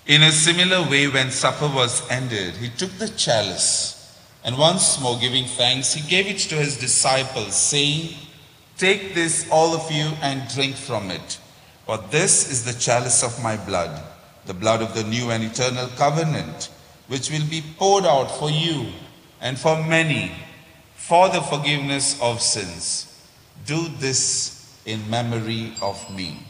In a similar way, when supper was ended, he took the chalice, and once more giving thanks, he gave it to his disciples, saying, "Take this, all of you, and drink from it. For this is the chalice of my blood, the blood of the new and eternal covenant, which will be poured out for you and for many for the forgiveness of sins. Do this in memory of me."